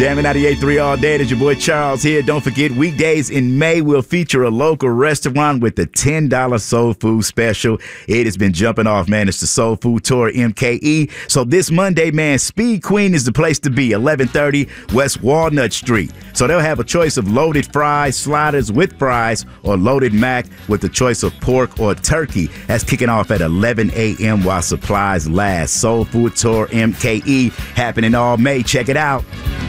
Jamming 98.3 all day. It's your boy Charles here. Don't forget, weekdays in May will feature a local restaurant with the $10 soul food special. It has been jumping off, man. It's the Soul Food Tour MKE. So this Monday, man, Speed Queen is the place to be, 1130 West Walnut Street. So they'll have a choice of loaded fries, sliders with fries, or loaded mac with the choice of pork or turkey. That's kicking off at 11 a.m. while supplies last. Soul Food Tour MKE happening all May. Check it out.